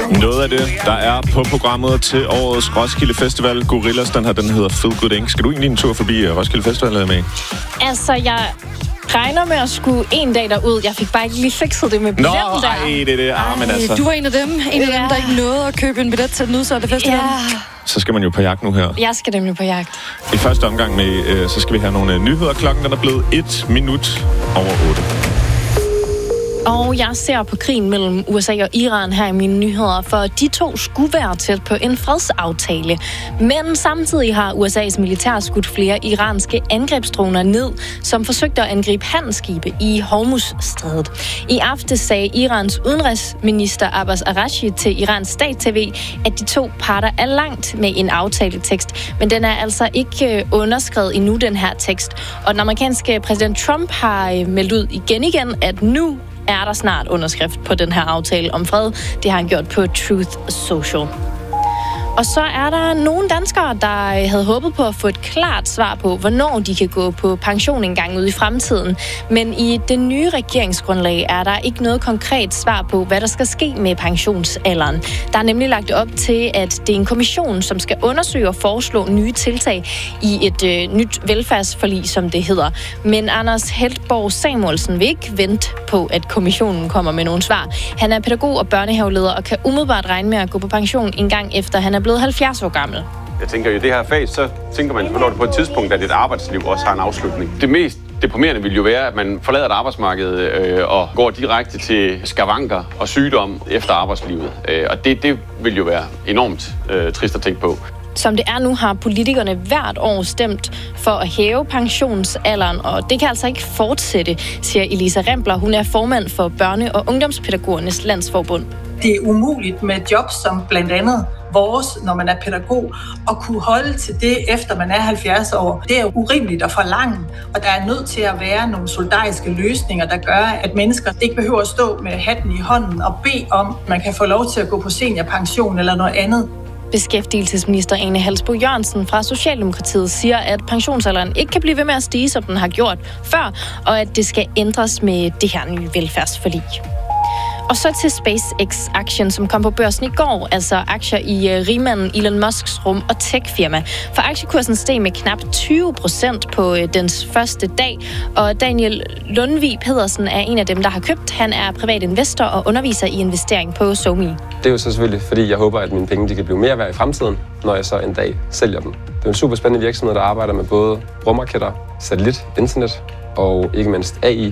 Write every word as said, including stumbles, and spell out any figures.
Noget af det, der er på programmet til årets Roskilde Festival, Gorillas, den her, den hedder Feel Good Incorporated. Skal du egentlig en tur forbi Roskilde Festival, eller med? Altså, jeg regner med at skulle en dag derud. Jeg fik bare ikke lige fikset det med billetten Nå, der. ej, det er det. Ah, men altså. Du var en af dem. En af ja. dem, der ikke nåede at købe en billet til den udsolgte festival. Ja. Så skal man jo på jagt nu her. Jeg skal nemlig på jagt. I første omgang med, øh, så skal vi have nogle øh, nyheder. Klokken den er blevet et minut over otte. Og jeg ser på krigen mellem U S A og Iran her i mine nyheder, for de to skulle være tæt på en fredsaftale. Men samtidig har U S A's militær skudt flere iranske angrebsdroner ned, som forsøgte at angribe handelsskibe i Hormuzstrædet. I aftes sagde Irans udenrigsminister Abbas Araghchi til Irans stat-T V, at de to parter er langt med en aftaletekst, men den er altså ikke underskrevet endnu, den her tekst. Og den amerikanske præsident Trump har meldt ud igen igen, at nu er der snart underskrift på den her aftale om fred. Det har han gjort på Truth Social. Og så er der nogle danskere, der havde håbet på at få et klart svar på, hvornår de kan gå på pension en gang ude i fremtiden. Men i det nye regeringsgrundlag er der ikke noget konkret svar på, hvad der skal ske med pensionsalderen. Der er nemlig lagt op til, at det er en kommission, som skal undersøge og foreslå nye tiltag i et øh, nyt velfærdsforlig, som det hedder. Men Anders Heltborg Samuelsen vil ikke vente på, at kommissionen kommer med nogle svar. Han er pædagog og børnehaveleder og kan umiddelbart regne med at gå på pension en gang efter han er blevet halvfjerds år gammel. Jeg tænker, i det her fag, så tænker man, hvornår det på et tidspunkt, at et arbejdsliv også har en afslutning. Det mest deprimerende vil jo være, at man forlader et arbejdsmarked øh, og går direkte til skavanker og sygdom efter arbejdslivet. Øh, og det, det vil jo være enormt øh, trist at tænke på. Som det er nu, har politikerne hvert år stemt for at hæve pensionsalderen, og det kan altså ikke fortsætte, siger Elisa Rempler. Hun er formand for Børne- og Ungdomspædagogernes Landsforbund. Det er umuligt med job som blandt andet vores, når man er pædagog, at kunne holde til det, efter man er halvfjerds år. Det er urimeligt at forlange, og der er nødt til at være nogle solidariske løsninger, der gør, at mennesker ikke behøver at stå med hatten i hånden og bede om, at man kan få lov til at gå på seniorpension eller noget andet. Beskæftigelsesminister Ane Halsboe Jørgensen fra Socialdemokratiet siger, at pensionsalderen ikke kan blive ved med at stige, som den har gjort før, og at det skal ændres med det her nye velfærdsforlig. Og så til SpaceX-aktien, som kom på børsen i går, altså aktier i uh, rigmanden Elon Musks rum- og tech-firma. For aktiekursen steg med knap tyve procent på uh, dens første dag, og Daniel Lundvig Pedersen er en af dem, der har købt. Han er privat investor og underviser i investering på SoMe. Det er jo så selvfølgelig, fordi jeg håber, at mine penge de kan blive mere værd i fremtiden, når jeg så en dag sælger dem. Det er en super spændende virksomhed, der arbejder med både rumraketter, satellit, internet og ikke mindst A I.